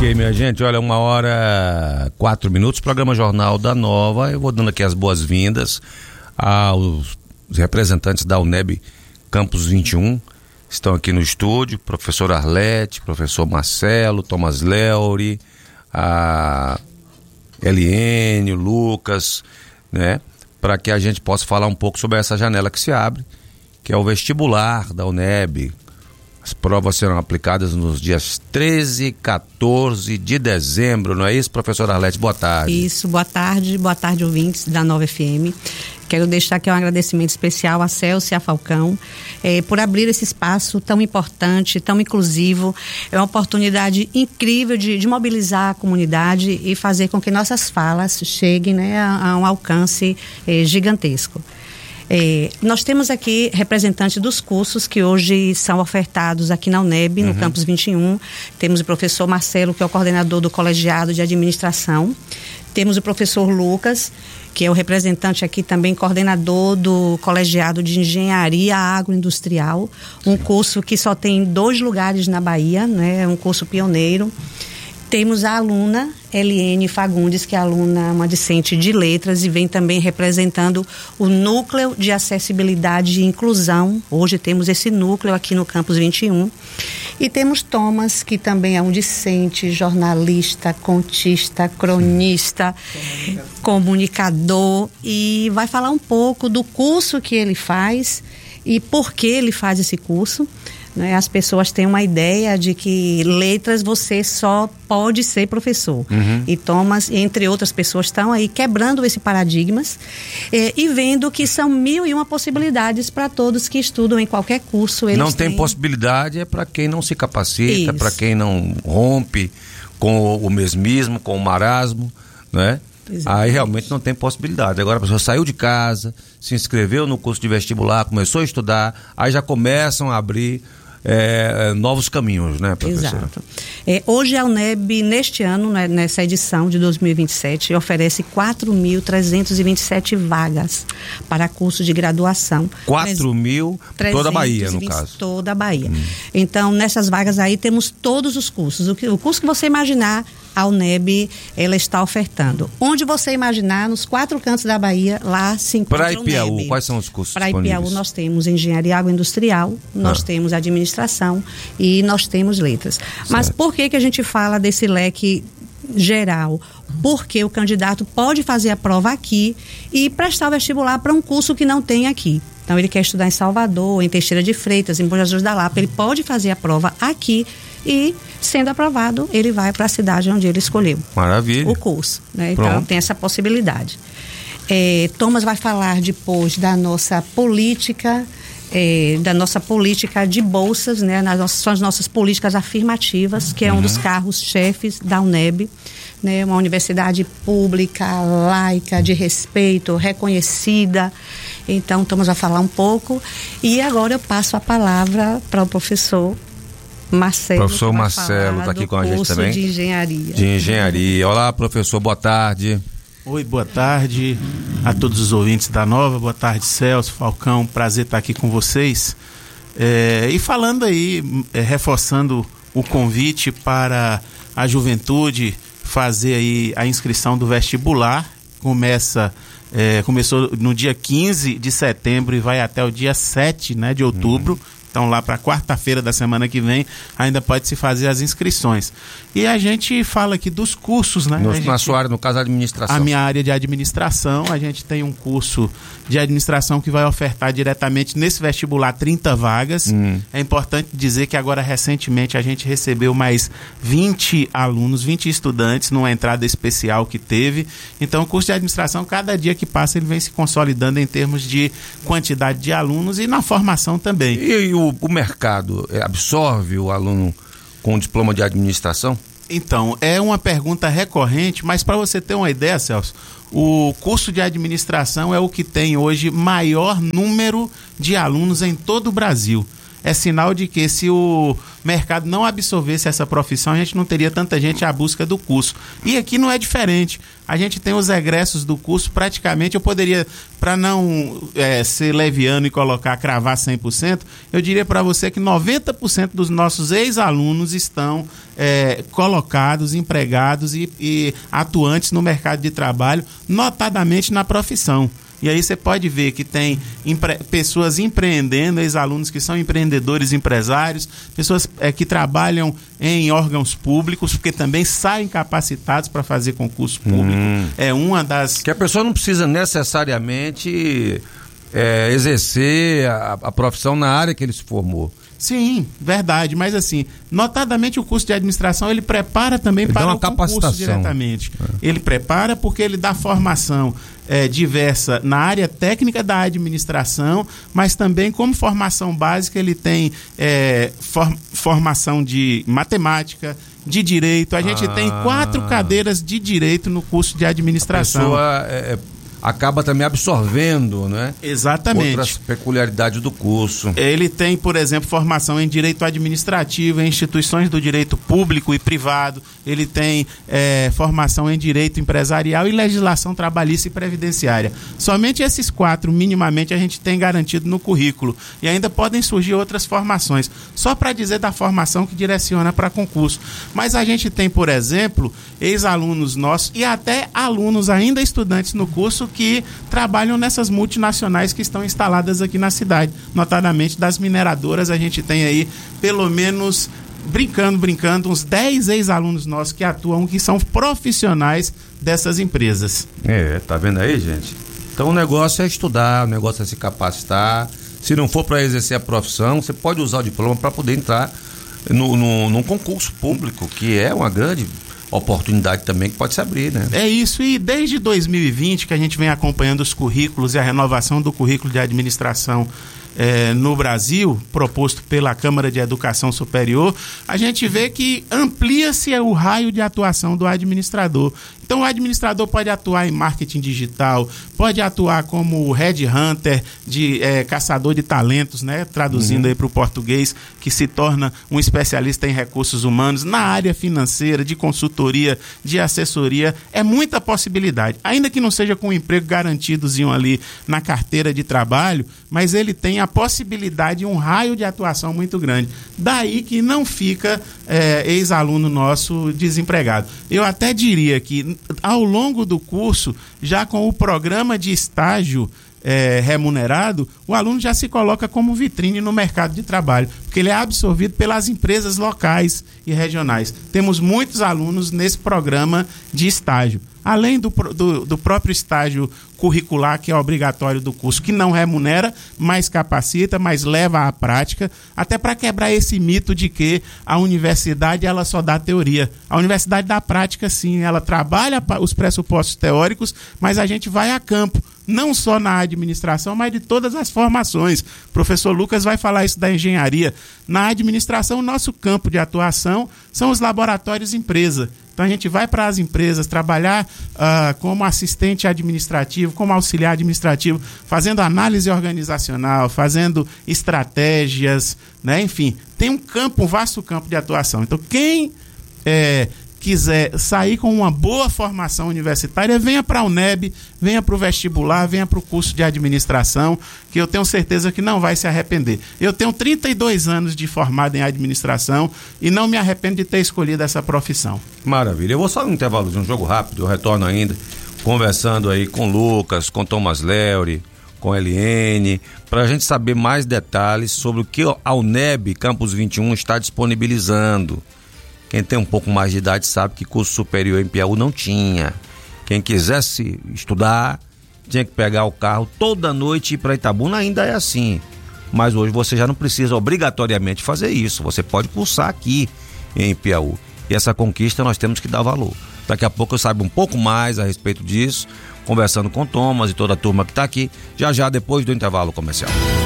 Ok, minha gente, olha, 1h04, programa Jornal da Nova. Eu vou dando aqui as boas-vindas aos representantes da UNEB Campus 21. Estão aqui no estúdio, professor Arlete, professor Marcelo, Thomas Leuri, a Eliene, o Lucas, né? Para que a gente possa falar um pouco sobre essa janela que se abre, que é o vestibular da UNEB. As provas serão aplicadas nos dias 13 e 14 de dezembro, não é isso, professora Arlete? Boa tarde. Isso, boa tarde, ouvintes da Nova FM. Quero deixar aqui um agradecimento especial a Celso e a Falcão por abrir esse espaço tão importante, tão inclusivo. É uma oportunidade incrível de mobilizar a comunidade e fazer com que nossas falas cheguem, né, a um alcance gigantesco. Nós temos aqui representantes dos cursos que hoje são ofertados aqui na UNEB, no Campus 21. Temos o professor Marcelo, que é o coordenador do colegiado de administração. Temos o professor Lucas, que é o representante aqui também, coordenador do colegiado de engenharia agroindustrial. Um curso que só tem 2 lugares na Bahia, né? É um curso pioneiro. Temos a aluna Eliene Fagundes, que é uma discente de letras e vem também representando o núcleo de acessibilidade e inclusão. Hoje temos esse núcleo aqui no Campus 21. E temos Thomas, que também é um discente, jornalista, contista, cronista, comunicador, e vai falar um pouco do curso que ele faz e por que ele faz esse curso. Né? As pessoas têm uma ideia de que letras você só pode ser professor. E Thomas, entre outras pessoas, estão aí quebrando esse paradigmas e vendo que são 1001 possibilidades para todos que estudam em qualquer curso. Não tem possibilidade, é para quem não se capacita, para quem não rompe com o mesmismo, com o marasmo, né? Aí realmente não tem possibilidade. Agora a pessoa saiu de casa, se inscreveu no curso de vestibular, começou a estudar, aí já começam a abrir novos caminhos, né, professora? Exato. Hoje a UNEB, neste ano, né, nessa edição de 2027, oferece 4.327 vagas para curso de graduação. 4.000, toda a Bahia, no caso. Toda a Bahia. Então, nessas vagas aí temos todos os cursos. O curso que você imaginar, a UNEB, ela está ofertando. Onde você imaginar, nos 4 cantos da Bahia, lá se encontra a UNEB. Para Ipiaú, quais são os cursos disponíveis? Para Ipiaú nós temos engenharia agroindustrial, nós temos administração e nós temos letras. Mas por que a gente fala desse leque geral? Porque o candidato pode fazer a prova aqui e prestar o vestibular para um curso que não tem aqui. Então ele quer estudar em Salvador, em Teixeira de Freitas, em Bom Jesus da Lapa, ele pode fazer a prova aqui e, sendo aprovado, ele vai para a cidade onde ele escolheu. Maravilha. O curso, né? Então tem essa possibilidade. Thomas vai falar depois da nossa política de bolsas, né? São as nossas políticas afirmativas, que é um dos carros-chefes da UNEB, né? Uma universidade pública, laica, de respeito, reconhecida. Então, Thomas vai falar um pouco. E agora eu passo a palavra para o professor Marcelo. Professor Marcelo está aqui com a gente também. De engenharia. De engenharia. Olá, professor, boa tarde. Oi, boa tarde a todos os ouvintes da Nova. Boa tarde, Celso, Falcão. Prazer estar aqui com vocês. E falando aí, reforçando o convite para a juventude fazer aí a inscrição do vestibular. Começou no dia 15 de setembro e vai até o dia 7, né, de outubro. Então, lá para quarta-feira da semana que vem, ainda pode se fazer as inscrições. E a gente fala aqui dos cursos, né? Na sua área, no caso, a administração. A minha área de administração, a gente tem um curso de administração que vai ofertar diretamente nesse vestibular 30 vagas. É importante dizer que agora, recentemente, a gente recebeu mais 20 alunos, 20 estudantes numa entrada especial que teve. Então, o curso de administração, cada dia que passa, ele vem se consolidando em termos de quantidade de alunos e na formação também. E o mercado absorve o aluno com diploma de administração? Então, é uma pergunta recorrente, mas para você ter uma ideia, Celso, o curso de administração é o que tem hoje maior número de alunos em todo o Brasil. é sinal de que se o mercado não absorvesse essa profissão, a gente não teria tanta gente à busca do curso. E aqui não é diferente. A gente tem os egressos do curso, praticamente, eu poderia, para não ser leviano e cravar 100%, eu diria para você que 90% dos nossos ex-alunos estão colocados, empregados e atuantes no mercado de trabalho, notadamente na profissão. E aí você pode ver que tem pessoas empreendendo, ex-alunos que são empreendedores, empresários, pessoas que trabalham em órgãos públicos, porque também saem capacitados para fazer concurso público. É uma das... Que a pessoa não precisa necessariamente exercer a profissão na área que ele se formou. Sim, verdade, mas assim, notadamente o curso de administração, ele prepara também ele para o concurso diretamente. Ele prepara porque ele dá formação diversa na área técnica da administração, mas também como formação básica ele tem formação de matemática, de direito. A gente tem 4 cadeiras de direito no curso de administração. A pessoa acaba também absorvendo, né? Exatamente. Outras peculiaridades do curso. Ele tem, por exemplo, formação em direito administrativo, em instituições do direito público e privado. Ele tem formação em direito empresarial e legislação trabalhista e previdenciária. Somente esses 4, minimamente, a gente tem garantido no currículo. E ainda podem surgir outras formações. Só para dizer da formação que direciona para concurso. Mas a gente tem, por exemplo, ex-alunos nossos e até alunos ainda estudantes no curso que trabalham nessas multinacionais que estão instaladas aqui na cidade. Notadamente das mineradoras, a gente tem aí pelo menos, brincando, uns 10 ex-alunos nossos que atuam, que são profissionais dessas empresas. Tá vendo aí, gente? Então o negócio é estudar, o negócio é se capacitar. Se não for para exercer a profissão, você pode usar o diploma para poder entrar num concurso público, que é uma grande oportunidade também que pode se abrir, né? É isso, e desde 2020 que a gente vem acompanhando os currículos e a renovação do currículo de administração no Brasil, proposto pela Câmara de Educação Superior, a gente vê que amplia-se o raio de atuação do administrador. Então o administrador pode atuar em marketing digital, pode atuar como headhunter, caçador de talentos, né? Traduzindo aí para o português, que se torna um especialista em recursos humanos, na área financeira, de consultoria, de assessoria. É muita possibilidade, ainda que não seja com um emprego garantidozinho ali na carteira de trabalho, mas ele tem a possibilidade e um raio de atuação muito grande. Daí que não fica ex-aluno nosso desempregado. Eu até diria que ao longo do curso, já com o programa de estágio remunerado, o aluno já se coloca como vitrine no mercado de trabalho, porque ele é absorvido pelas empresas locais e regionais. Temos muitos alunos nesse programa de estágio. Além do próprio estágio curricular, que é obrigatório do curso, que não remunera, mas capacita, mas leva à prática, até para quebrar esse mito de que a universidade ela só dá teoria. A universidade dá prática, sim, ela trabalha os pressupostos teóricos, mas a gente vai a campo, não só na administração, mas de todas as formações. O professor Lucas vai falar isso da engenharia. Na administração, o nosso campo de atuação são os laboratórios empresa. Então a gente vai para as empresas trabalhar como assistente administrativo, como auxiliar administrativo, fazendo análise organizacional, fazendo estratégias, né? Enfim, tem um vasto campo de atuação. Então quem quiser sair com uma boa formação universitária, venha para a UNEB, venha para o vestibular, venha para o curso de administração, que eu tenho certeza que não vai se arrepender. Eu tenho 32 anos de formado em administração e não me arrependo de ter escolhido essa profissão. Maravilha. Eu vou só no intervalo de um jogo rápido, eu retorno ainda, conversando aí com Lucas, com Thomas Leuri, com a Eliene, para a gente saber mais detalhes sobre o que a UNEB Campus 21 está disponibilizando. Quem tem um pouco mais de idade sabe que curso superior em Piauí não tinha. Quem quisesse estudar, tinha que pegar o carro toda noite e ir para Itabuna, ainda é assim. Mas hoje você já não precisa obrigatoriamente fazer isso. Você pode cursar aqui em Piauí. E essa conquista nós temos que dar valor. Daqui a pouco eu saiba um pouco mais a respeito disso, conversando com Thomas e toda a turma que está aqui, já depois do intervalo comercial.